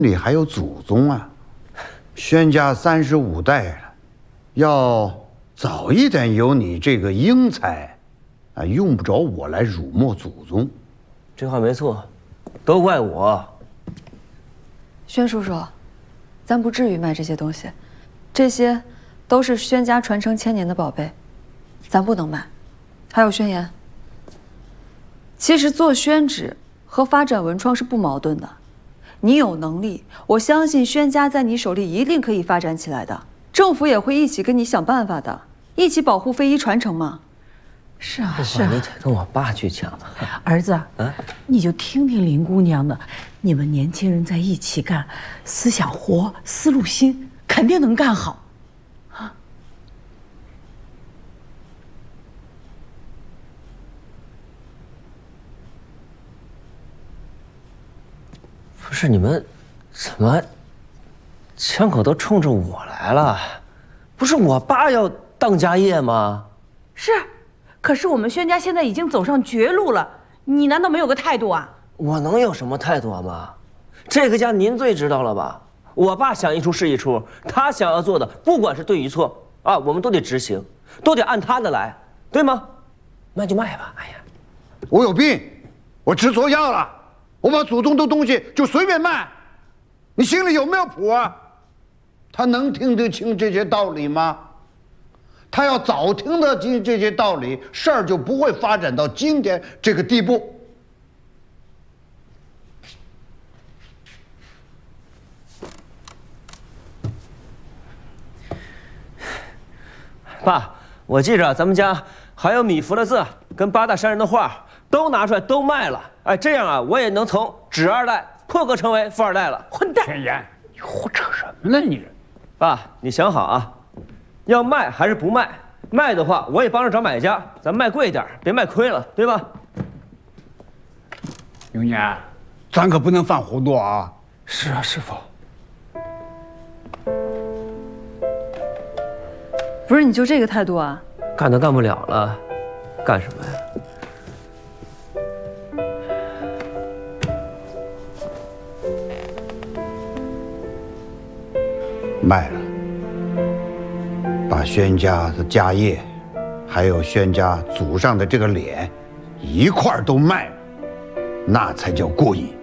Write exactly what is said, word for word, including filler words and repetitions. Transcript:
里还有祖宗啊，宣家三十五代了，要早一点有你这个英才，啊，用不着我来辱没祖宗。 这话没错，都怪我。 宣叔叔，咱不至于卖这些东西，这些都是宣家传承千年的宝贝，咱不能卖。还有宣言，其实做宣纸和发展文创是不矛盾的。你有能力，我相信宣家在你手里一定可以发展起来的。政府也会一起跟你想办法的，一起保护非遗传承嘛。 是啊，是啊， 你得跟我爸去讲。 儿子，啊，你就听听林姑娘的，你们年轻人在一起干，思想活，思路新，肯定能干好。啊！ 不是你们，怎么枪口都冲着我来了？不是我爸要当家业吗？ 是。可是我们宣家现在已经走上绝路了，你难道没有个态度啊？ 我能有什么态度啊，妈？这个家您最知道了吧？我爸想一出是一出，他想要做的，不管是对与错啊，我们都得执行，都得按他的来，对吗？卖就卖吧，哎呀， 我有病，我吃错药了，我把祖宗的东西就随便卖，你心里有没有谱啊？他能听得清这些道理吗？他要早听得清这些道理，事儿就不会发展到今天这个地步。 爸，我记着咱们家还有米芾的字跟八大山人的画，都拿出来都卖了。哎，这样啊，我也能从纸二代破格成为富二代了。 混蛋！ 宣言，你胡扯什么呢你？ 爸，你想好啊，要卖还是不卖？卖的话，我也帮着找买家，咱卖贵一点，别卖亏了，对吧？ 永年，咱可不能犯糊涂啊！ 是啊，师傅。 不是你就这个态度啊？ 干都干不了了，干什么呀？ 卖了，把宣家的家业，还有宣家祖上的这个脸，一块儿都卖了，那才叫过瘾。